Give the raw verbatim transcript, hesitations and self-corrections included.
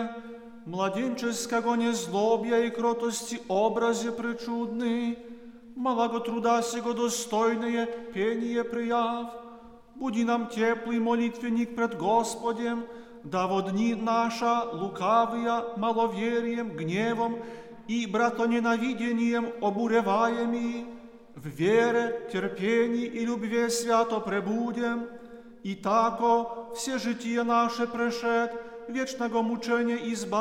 Тебе, младенческого незлобья и кротости образе причудный, малого труда сего достойное пение прияв, буди нам теплый молитвенник пред Господем, да во дни наша лукавия маловерием, гневом и братоненавидением обуреваеми, в вере, терпении и любви свято пребудем, и тако все житие наше прешед вечного мучения избавления